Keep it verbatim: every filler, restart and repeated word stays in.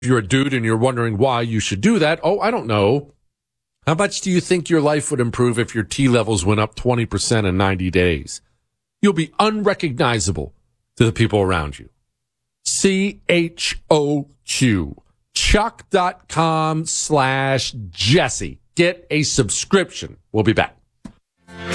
you're a dude and you're wondering why you should do that, oh, I don't know. How much do you think your life would improve if your T levels went up twenty percent in ninety days? You'll be unrecognizable to the people around you. C H O Q. Chuck.com slash Jesse. Get a subscription. We'll be back.